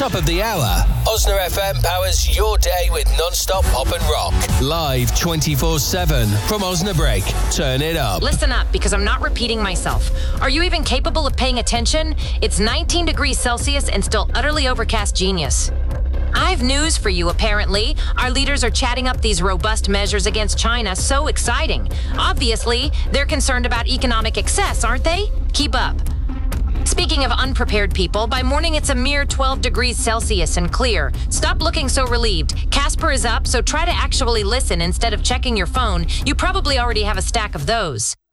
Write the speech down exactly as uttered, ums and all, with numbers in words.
Top of the hour, Osna F M powers your day with non-stop pop and rock. Live twenty-four seven from Osnabrück. Turn it up. Listen up, because I'm not repeating myself. Are you even capable of paying attention? It's nineteen degrees Celsius and still utterly overcast genius. I've news for you, apparently. Our leaders are chatting up these robust measures against China. So exciting. Obviously, they're concerned about economic excess, aren't they? Keep up. Speaking of unprepared people, by morning it's a mere twelve degrees Celsius and clear. Stop looking so relieved. Casper is up, so try to actually listen instead of checking your phone. You probably already have a stack of those.